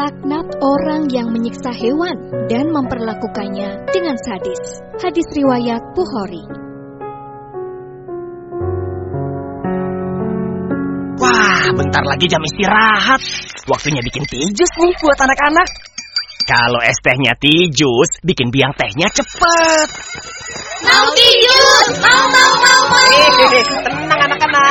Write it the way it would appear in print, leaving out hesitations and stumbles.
laknat orang yang menyiksa hewan dan memperlakukannya dengan sadis. Hadis riwayat Bukhari. Wah, bentar lagi jam istirahat. Waktunya bikin teh jus nih buat anak-anak. Kalau es tehnya teh jus, bikin biang tehnya cepet. Mau teh jus! Mau. Tenang anak-anak.